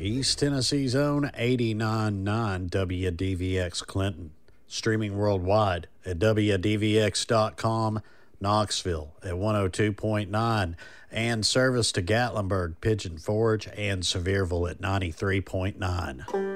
East Tennessee's own 89.9 WDVX Clinton. Streaming worldwide at WDVX.com, Knoxville at 102.9, and service to Gatlinburg, Pigeon Forge, and Sevierville at 93.9.